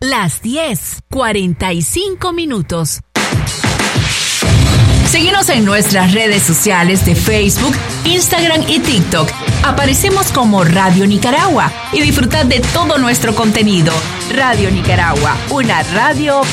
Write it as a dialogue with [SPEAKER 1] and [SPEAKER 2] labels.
[SPEAKER 1] Las 10:45. Síguenos en nuestras redes sociales de Facebook, Instagram y TikTok. Aparecemos como Radio Nicaragua y disfrutad de todo nuestro contenido. Radio Nicaragua, una radio